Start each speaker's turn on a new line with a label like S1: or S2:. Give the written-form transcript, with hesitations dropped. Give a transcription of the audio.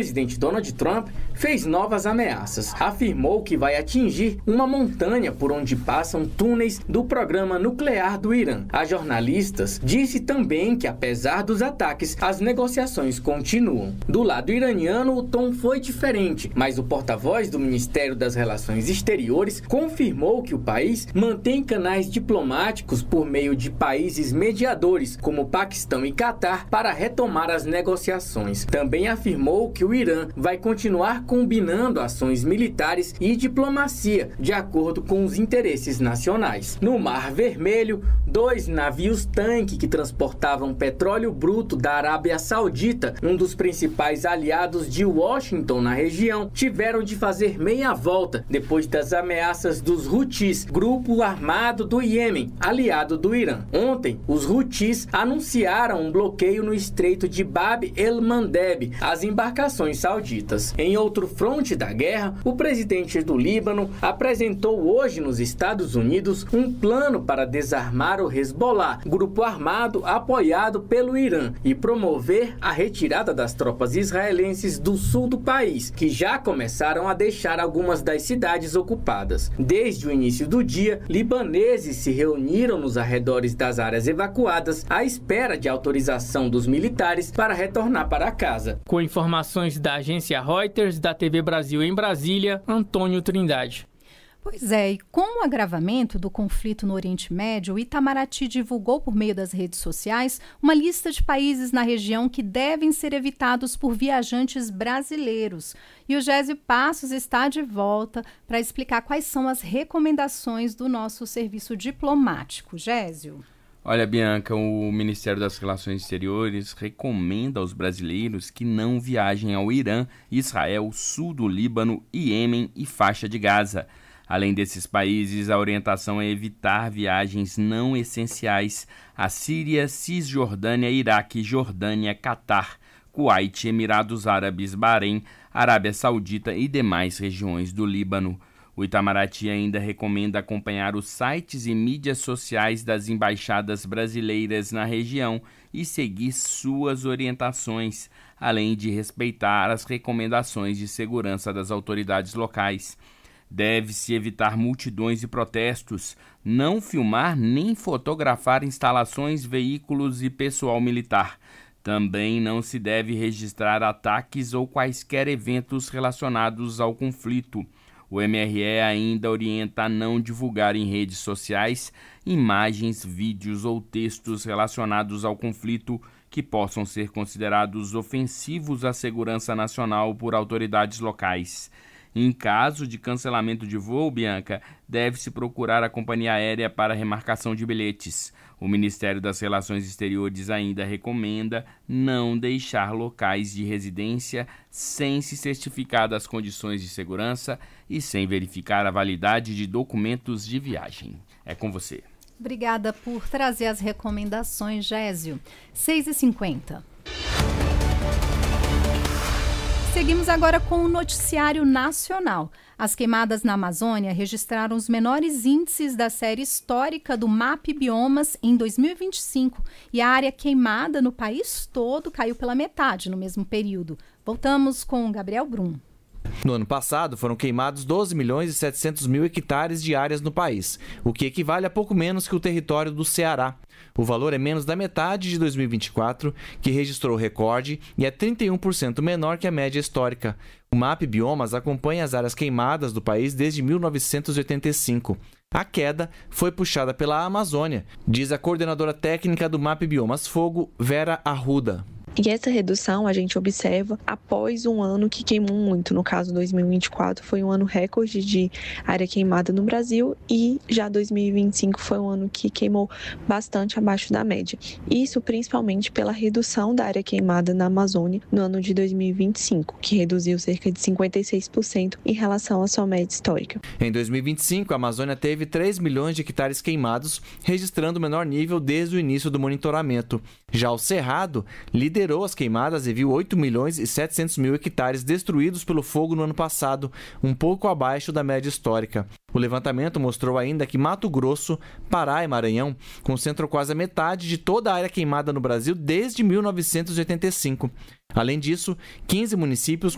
S1: presidente Donald Trump fez novas ameaças. Afirmou que vai atingir uma montanha por onde passam túneis do programa nuclear do Irã. A jornalistas disse também que, apesar dos ataques, as negociações continuam. Do lado iraniano, o tom foi diferente, mas o porta-voz do Ministério das Relações Exteriores confirmou que o país mantém canais diplomáticos por meio de países mediadores, como Paquistão e Catar, para retomar as negociações. Também afirmou que o Irã vai continuar combinando ações militares e diplomacia, de acordo com os interesses nacionais. No Mar Vermelho, 2 navios-tanque que transportavam petróleo bruto da Arábia Saudita, um dos principais aliados de Washington na região, tiveram de fazer meia volta depois das ameaças dos Houthis, grupo armado do Iêmen, aliado do Irã. Ontem, os Houthis anunciaram um bloqueio no Estreito de Bab el-Mandeb às embarcações sauditas. Em outro fronte da guerra, o presidente do Líbano apresentou hoje nos Estados Unidos um plano para desarmar o Hezbollah, grupo armado apoiado pelo Irã, e promover a retirada das tropas israelenses do sul do país, que já começaram a deixar algumas das cidades ocupadas. Desde o início do dia, libaneses se reuniram nos arredores das áreas evacuadas à espera de autorização dos militares para retornar para casa. Com informações da agência Reuters, da TV Brasil em Brasília, Antônio Trindade.
S2: Pois é, e com o agravamento do conflito no Oriente Médio, o Itamaraty divulgou por meio das redes sociais uma lista de países na região que devem ser evitados por viajantes brasileiros. E o Gésio Passos está de volta para explicar quais são as recomendações do nosso serviço diplomático. Gésio.
S3: Olha, Bianca, o Ministério das Relações Exteriores recomenda aos brasileiros que não viajem ao Irã, Israel, sul do Líbano, Iêmen e faixa de Gaza. Além desses países, a orientação é evitar viagens não essenciais à Síria, Cisjordânia, Iraque, Jordânia, Catar, Kuwait, Emirados Árabes, Bahrein, Arábia Saudita e demais regiões do Líbano. O Itamaraty ainda recomenda acompanhar os sites e mídias sociais das embaixadas brasileiras na região e seguir suas orientações, além de respeitar as recomendações de segurança das autoridades locais. Deve-se evitar multidões e protestos, não filmar nem fotografar instalações, veículos e pessoal militar. Também não se deve registrar ataques ou quaisquer eventos relacionados ao conflito. O MRE ainda orienta a não divulgar em redes sociais imagens, vídeos ou textos relacionados ao conflito que possam ser considerados ofensivos à segurança nacional por autoridades locais. Em caso de cancelamento de voo, Bianca, deve-se procurar a companhia aérea para remarcação de bilhetes. O Ministério das Relações Exteriores ainda recomenda não deixar locais de residência sem se certificar das condições de segurança e sem verificar a validade de documentos de viagem. É com você.
S2: Obrigada por trazer as recomendações, Gésio. 6h50. Seguimos agora com o noticiário nacional. As queimadas na Amazônia registraram os menores índices da série histórica do MAP Biomas em 2025 e a área queimada no país todo caiu pela metade no mesmo período. Voltamos com o Gabriel Brum.
S4: No ano passado, foram queimados 12.700.000 hectares de áreas no país, o que equivale a pouco menos que o território do Ceará. O valor é menos da metade de 2024, que registrou recorde, e é 31% menor que a média histórica. O MAP Biomas acompanha as áreas queimadas do país desde 1985. A queda foi puxada pela Amazônia, diz a coordenadora técnica do MAP Biomas Fogo, Vera Arruda.
S5: E essa redução a gente observa após um ano que queimou muito. No caso, 2024 foi um ano recorde de área queimada no Brasil e já 2025 foi um ano que queimou bastante abaixo da média. Isso principalmente pela redução da área queimada na Amazônia no ano de 2025, que reduziu cerca de 56% em relação à sua média histórica.
S4: Em 2025, a Amazônia teve 3 milhões de hectares queimados, registrando o menor nível desde o início do monitoramento. Já o Cerrado liderou as queimadas e viu 8.700.000 hectares destruídos pelo fogo no ano passado, um pouco abaixo da média histórica. O levantamento mostrou ainda que Mato Grosso, Pará e Maranhão concentram quase a metade de toda a área queimada no Brasil desde 1985. Além disso, 15 municípios